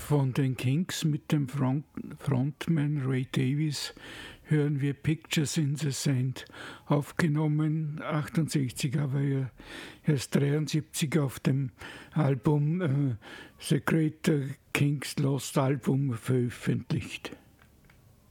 Von den Kinks mit dem Frontman Ray Davies hören wir Pictures in the Sand, aufgenommen 68, aber erst 73 auf dem Album The Great Kinks Lost Album veröffentlicht.